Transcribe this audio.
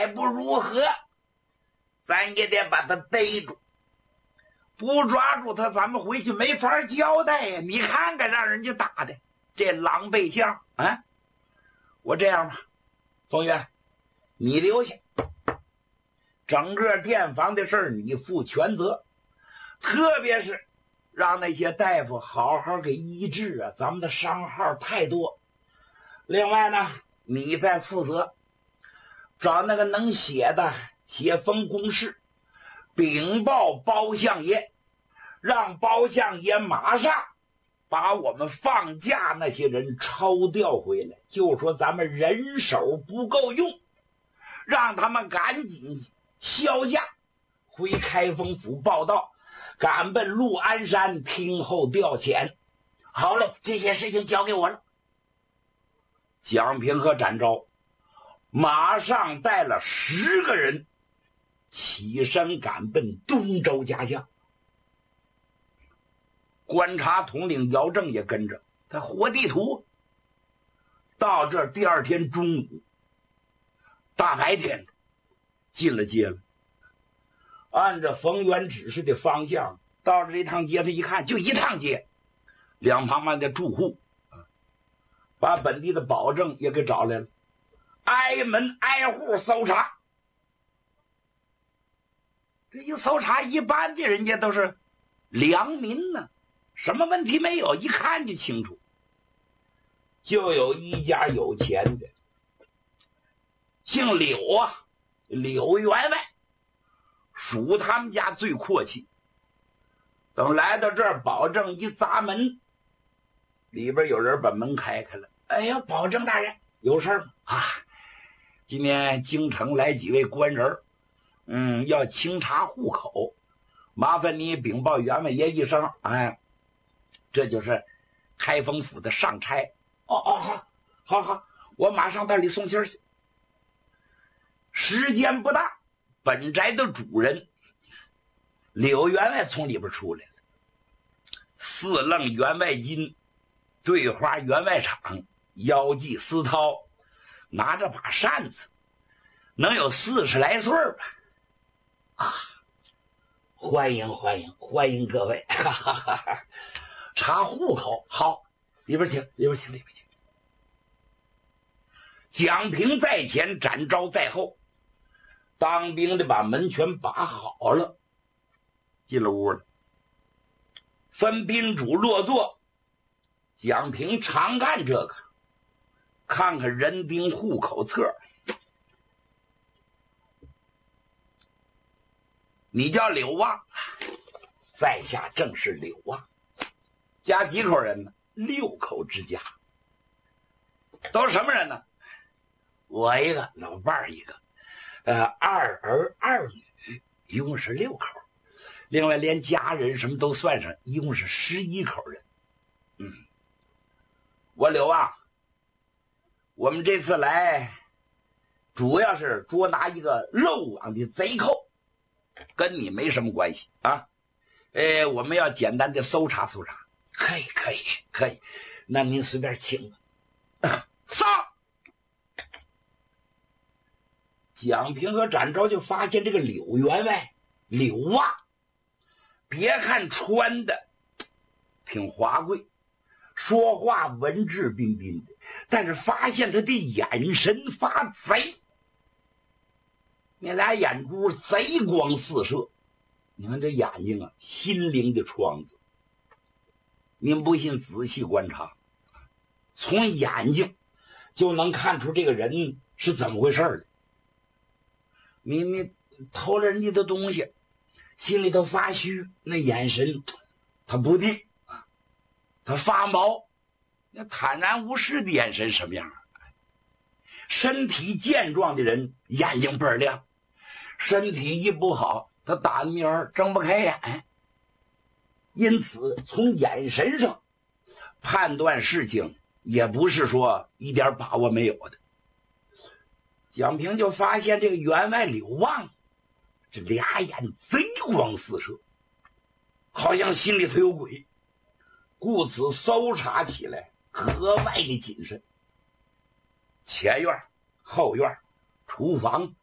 再不如何，咱也得把他逮住。不抓住他，咱们回去没法交代呀！你看看让人家打的这狼狈相啊！我这样吧，冯源，你留下，整个店房的事儿你负全责，特别是让那些大夫好好给医治啊，咱们的伤号太多。另外呢，你再负责找那个能写的写封公事，禀报包相爷，让包相爷马上把我们放假那些人抽调回来，就说咱们人手不够用，让他们赶紧销假回开封府报到，赶奔陆安山听候调遣。好嘞，这些事情交给我了。蒋平和展昭马上带了10个人起身赶奔东州家乡。观察统领姚正也跟着，他活地图。到这第二天中午，大白天进了街了，按照冯源指示的方向到了这趟街，他一看就一趟街，两旁边的住户把本地的保证也给找来了，挨门挨户搜查。这一搜查，一般的人家都是良民呢，什么问题没有，一看就清楚。就有一家有钱的，姓柳啊，柳员外，属他们家最阔气。等来到这儿，保证一砸门，里边有人把门开开了。哎呀，保证大人，有事吗？啊，今天京城来几位官人，要清查户口，麻烦你禀报员外爷一声。哎，这就是开封府的上差。好，我马上到里送信去。时间不大，本宅的主人柳员外从里边出来了，4楞员外金，对花员外场，腰系丝绦，拿着把扇子，能有40来岁吧。欢迎各位，查户口。好，里边请。蒋平在前，展昭在后，当兵的把门全把好了，进了屋了，分宾主落座。蒋平常干这个，看看人丁户口册。你叫柳旺，在下正是柳旺，家几口人呢？6口之家。都是什么人呢？我一个，老伴儿一个，2儿2女，一共是6口。另外连家人什么都算上，一共是11口人。我柳旺，我们这次来主要是捉拿一个漏网的贼寇，跟你没什么关系啊。我们要简单的搜查搜查。可以，那您随便请吧。上。蒋平和展昭就发现这个柳员外柳旺，别看穿的挺华贵，说话文质彬彬的，但是发现他的眼神发贼，那俩眼珠贼光四射。你看这眼睛啊，心灵的窗子。您不信仔细观察，从眼睛就能看出这个人是怎么回事的。你偷了人家的东西，心里头发虚，那眼神他不定，他发毛，那坦然无事的眼神什么样？身体健壮的人眼睛倍儿亮，身体一不好，他打鸣儿睁不开眼。因此从眼神上判断事情也不是说一点把握没有的。蒋平就发现这个员外柳旺这俩眼贼光四射，好像心里头有鬼，故此搜查起来格外的谨慎。前院、后院、厨房、